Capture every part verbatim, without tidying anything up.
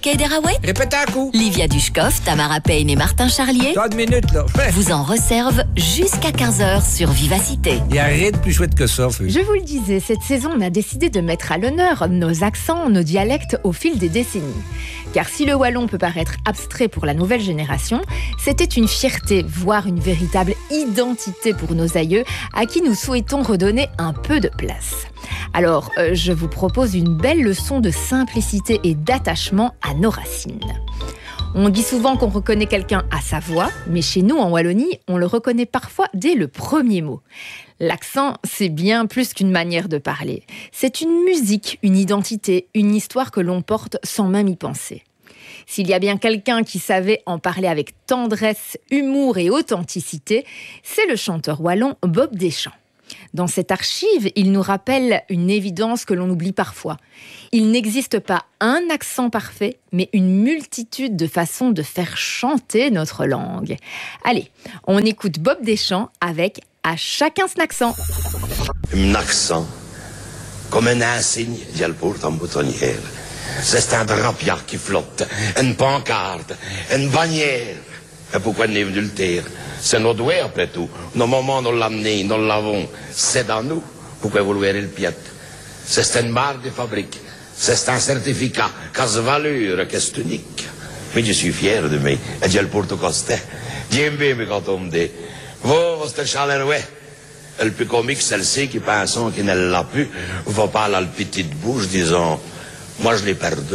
Kederaway, Répète un coup. Livia Dushkov, Tamara Payne et Martin Charlier T'as une minute, là. Ouais. vous en réservent jusqu'à quinze heures sur Vivacité. Il n'y a rien de plus chouette que ça, Feu. Je vous le disais, cette saison, on a décidé de mettre à l'honneur nos accents, nos dialectes au fil des décennies. Car si le wallon peut paraître abstrait pour la nouvelle génération, c'était une fierté, voire une véritable identité pour nos aïeux, à qui nous souhaitons redonner un peu de place. Alors, euh, je vous propose une belle leçon de simplicité et d'attachement à nos racines. On dit souvent qu'on reconnaît quelqu'un à sa voix, mais chez nous, en Wallonie, on le reconnaît parfois dès le premier mot. L'accent, c'est bien plus qu'une manière de parler. C'est une musique, une identité, une histoire que l'on porte sans même y penser. S'il y a bien quelqu'un qui savait en parler avec tendresse, humour et authenticité, c'est le chanteur wallon Bob Deschamps. Dans cette archive, il nous rappelle une évidence que l'on oublie parfois. Il n'existe pas un accent parfait, mais une multitude de façons de faire chanter notre langue. Allez, on écoute Bob Deschamps avec « À chacun son accent ». Un accent, comme un insigne, dit le porte en boutonnière. C'est un drapiard qui flotte, une pancarte, une bannière. Et pourquoi n'est venu le taire? C'est nos doigts, après tout. Nos moments, nous l'amener, nous l'avons. C'est dans nous. Pourquoi vous louez le pied? C'est une marque de fabrique. C'est un certificat. Casse valeur, qu'est-ce unique. Mais je suis fier de moi. Et Dieu le porte au costet. J'aime bien, mais quand on me dit, vous, c'est chalerouet. Le plus comique, celle-ci qui pense qu'il ne l'a plus, va pas à la petite bouche disant, moi je l'ai perdu.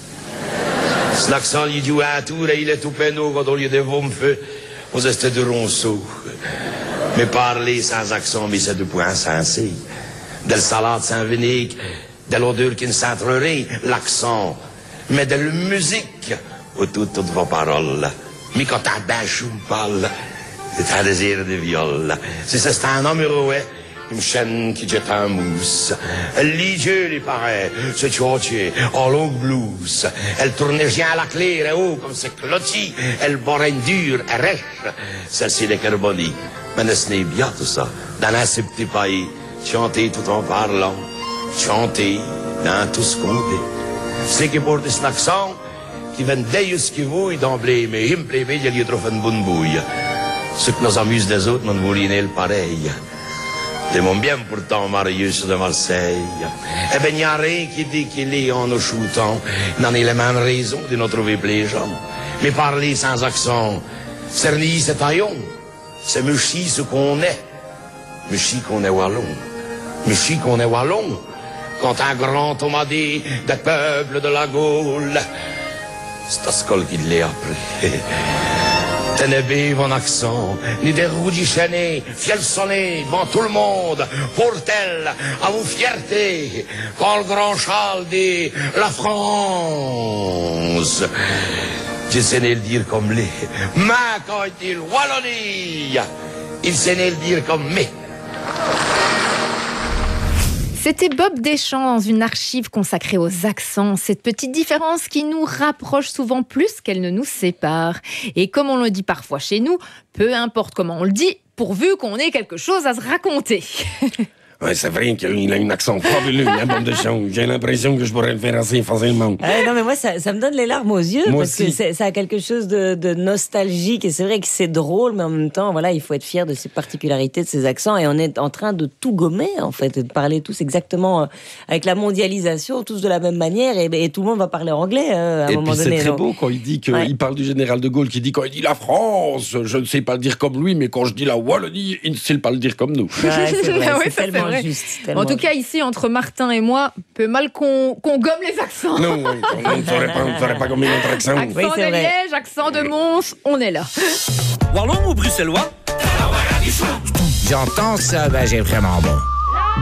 C'est l'accent, il dit à tour et il est tout penaud quand on lui dit, vous me faites. Vous êtes de ronceau. Mais parler sans accent, mais c'est du point sensé. De la salade sans vinaigre, de l'odeur qui ne s'entrerait, l'accent. Mais de la musique, où toutes toutes vos paroles. Mais quand un bâchou me parle, c'est un désir de viol. Si c'est un homme heureux, une chaîne qui jette un mousse. Elle lit Dieu, il paraît, ce tchotché, en longue blouse. Elle tournait bien à la claire et haut, comme c'est clotti. Elle borait dure et rêche. Celle-ci, les carbonis. Mais ce n'est bien tout ça. Dans un si petit pays, chanter tout en parlant. Chanter dans tout ce qu'on dit. C'est qui porte cet accent, qui vient d'ailleurs ce qu'il vaut, d'emblée, mais il me plaît, il y a trop une bonne bouille. Ce que nous amuse des autres, nous voulons le pareil. C'est mon bien pourtant, Marius de Marseille. Eh ben, il n'y a rien qui dit qu'il est en nous shootant. Il n'en est la même raison de nous trouver plaisant. Mais parler sans accent, cernis, c'est taillon. C'est muchi ce qu'on est. Muchi qu'on est wallon. Muchi qu'on est wallon. Quand un grand homme a dit des peuples de la Gaule, c'est à ce col qu'il l'a appris. Tenez mon accent, ni des roues déchaînées, fiel sonné devant tout le monde, pour-elle à vos fiertés, quand le grand Charles dit la France. Je sais le dire comme les, mais quand il dit Wallonie, il sait le dire comme mais. C'était Bob Deschamps dans une archive consacrée aux accents, cette petite différence qui nous rapproche souvent plus qu'elle ne nous sépare. Et comme on le dit parfois chez nous, peu importe comment on le dit, pourvu qu'on ait quelque chose à se raconter. Ouais, c'est vrai qu'il a un accent fabuleux, hein, Bob Deschamps. J'ai l'impression que je pourrais le faire assez facilement. Euh, non, mais moi, ça, ça me donne les larmes aux yeux, moi parce aussi. que c'est, ça a quelque chose de, de nostalgique, et c'est vrai que c'est drôle, mais en même temps, voilà, il faut être fier de ses particularités, de ses accents, et on est en train de tout gommer, en fait, de parler tous exactement, euh, avec la mondialisation, tous de la même manière, et, et tout le monde va parler anglais, euh, à un Et moment puis donné. c'est très donc. beau quand il dit qu'il Ouais. parle du général de Gaulle, qui dit quand il dit la France, je ne sais pas le dire comme lui, mais quand je dis la Wallonie, il ne sait pas le dire comme nous. Ouais, c'est vrai, Ah oui, c'est ça, c'est tellement vrai. juste. Tellement En tout cas, ici, entre Martin et moi, peu mal qu'on, qu'on gomme les accents. Non, on ne ferait pas, on ne ferait pas comme notre accent. Accent Oui, c'est de vrai. Liège, accent de Mons, on est là. Wallon ou bruxellois? J'entends ça, ben j'ai vraiment bon.